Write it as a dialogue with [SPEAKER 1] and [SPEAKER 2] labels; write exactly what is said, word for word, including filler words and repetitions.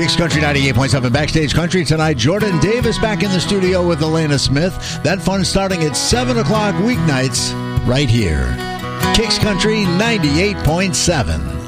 [SPEAKER 1] Kicks Country ninety-eight point seven Backstage Country tonight. Jordan Davis back in the studio with Elena Smith. That fun starting at seven o'clock weeknights right here. Kicks Country ninety-eight point seven.